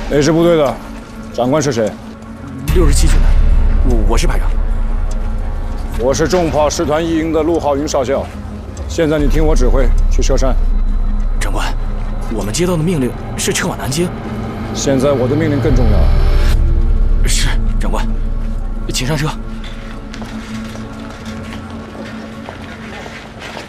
哪支部队的？长官是谁 ？67军的，我是排长。 我是重炮师团1营的陆浩云少校。现在你听我指挥，去佘山。 长官，我们接到的命令是撤往南京。 现在我的命令更重要。 是，长官，请上车。